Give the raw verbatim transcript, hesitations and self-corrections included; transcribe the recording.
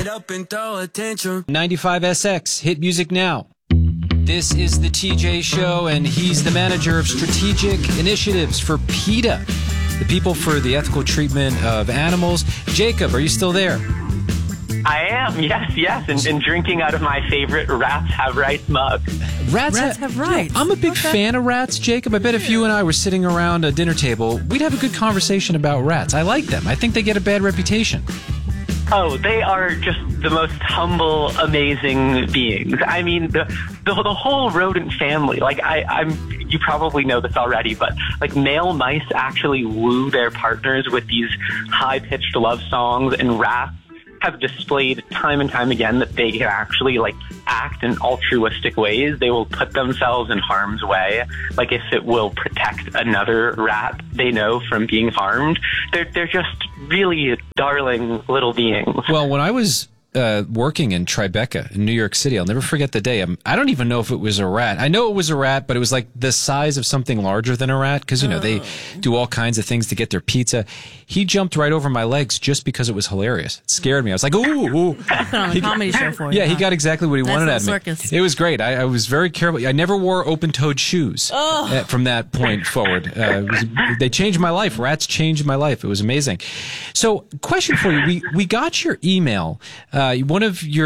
it up and throw attention. ninety-five S X, hit music now. This is the T J Show, and he's the manager of strategic initiatives for PETA, the People for the Ethical Treatment of Animals. Jacob, are you still there? I am, yes, yes, and, and drinking out of my favorite Rats Have Rights mug. Rats, Rats ha- have rights. I'm a big Okay. fan of rats, Jacob. I bet if you and I were sitting around a dinner table, we'd have a good conversation about rats. I like them. I think they get a bad reputation. Oh, they are just the most humble, amazing beings. I mean, the the, the whole rodent family. Like, I, I'm, you probably know this already, but like male mice actually woo their partners with these high-pitched love songs, and rats have displayed time and time again that they can actually like act in altruistic ways. They will put themselves in harm's way, like if it will protect another rat they know from being harmed. They're they're just really darling little beings. Well, when I was uh, working in Tribeca in New York City, I'll never forget the day. I'm, I don't even know if it was a rat. I know it was a rat, but it was like the size of something larger than a rat because, you know, they do all kinds of things to get their pizza. He jumped right over my legs just because it was hilarious. It scared me. I was like, ooh, ooh. Put on a comedy show for you. Yeah, he huh? got exactly what he Nice wanted little out of me. circus. It was great. I, I was very careful. I never wore open-toed shoes uh, from that point forward. Uh, it was, they changed my life. Rats changed my life. It was amazing. So, question for you. We, we got your email. Uh, one of your